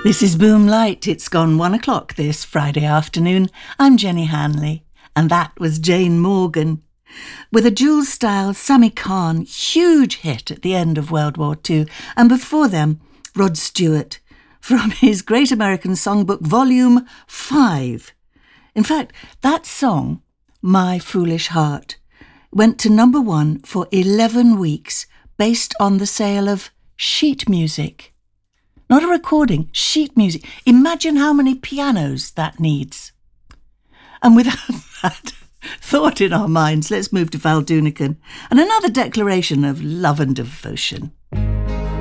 This is Boom Light. It's gone 1 o'clock this Friday afternoon. I'm Jenny Hanley, and that was Jane Morgan. With a Jules-style Sammy Cahn huge hit at the end of World War II, and before them, Rod Stewart, from his Great American Songbook Volume 5. In fact, that song, My Foolish Heart, went to number 1 for 11 weeks based on the sale of sheet music. Not a recording, sheet music. Imagine how many pianos that needs. And without that thought in our minds, let's move to Val Doonican and another declaration of love and devotion.